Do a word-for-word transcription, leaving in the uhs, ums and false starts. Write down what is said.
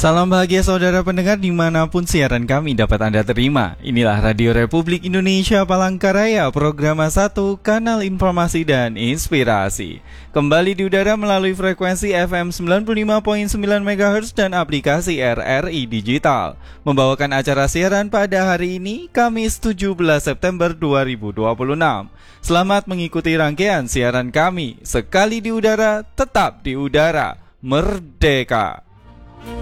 Salam bahagia saudara pendengar dimanapun siaran kami dapat Anda terima. Inilah Radio Republik Indonesia Palangkaraya, program satu, kanal informasi dan inspirasi. Kembali di udara melalui frekuensi F M sembilan puluh lima koma sembilan megahertz dan aplikasi R R I Digital. Membawakan acara siaran pada hari ini, Kamis tujuh belas September dua ribu dua puluh enam. Selamat mengikuti rangkaian siaran kami. Sekali di udara, tetap di udara. Merdeka!